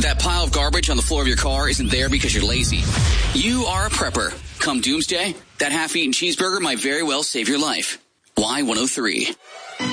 that pile of garbage on the floor of your car isn't there because you're lazy. You are a prepper. Come doomsday, that half-eaten cheeseburger might very well save your life. Y103.